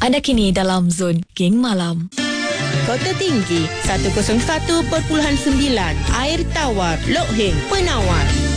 Anda kini dalam Zon Geng Malam. Kota Tinggi 101.9, Air Tawar, Lok Heng, Penawar.